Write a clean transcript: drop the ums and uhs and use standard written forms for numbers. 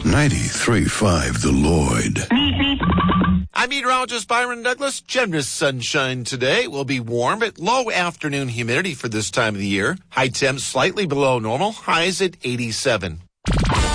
93.5 The Lloyd. I'm meteorologist Byron Douglas. Generous sunshine today. Will be warm, but low afternoon humidity for this time of the year. High temps slightly below normal. Highs at 87.